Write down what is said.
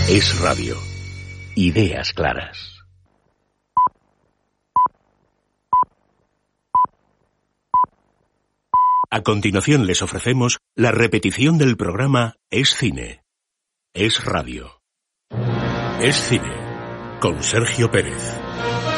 Es Radio. Ideas claras. A continuación les ofrecemos la repetición del programa Es Cine. Es Radio. Es Cine. Con Sergio Pérez.